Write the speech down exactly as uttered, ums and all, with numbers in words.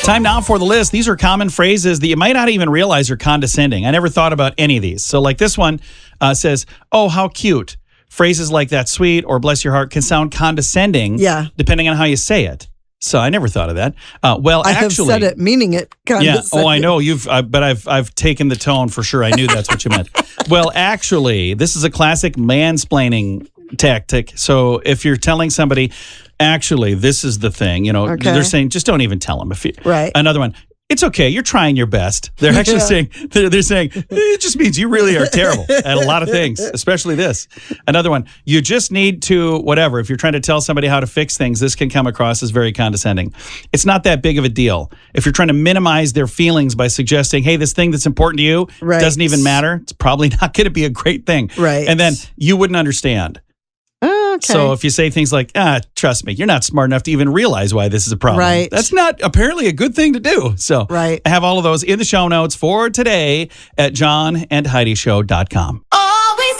Time now for the list. These are common phrases that you might not even realize are condescending. I never thought about any of these. So like this one uh, says, oh, how cute. Phrases like that sweet or bless your heart can sound condescending Yeah. depending on how you say it. So I never thought of that. Uh, well, I actually, have said it meaning it yeah. condescending. Oh, I know you've, uh, but I've I've taken the tone for sure. I knew that's what you meant. Well, actually, this is a classic mansplaining tactic. So if you're telling somebody, actually, this is the thing, you know, Okay. they're saying just don't even tell them. If you, Right. Another one. It's okay. You're trying your best. They're actually Yeah. saying, they're, they're saying, it just means you really are terrible at a lot of things, especially this. Another one, you just need to, whatever. If you're trying to tell somebody how to fix things, this can come across as very condescending. It's not that big of a deal. If you're trying to minimize their feelings by suggesting, hey, this thing that's important to you Right. doesn't even matter, it's probably not going to be a great thing. Right. And then you wouldn't understand. Oh, okay. So if you say things like, ah, trust me, you're not smart enough to even realize why this is a problem. Right. That's not apparently a good thing to do. So Right. I have all of those in the show notes for today at john and heidi show dot com.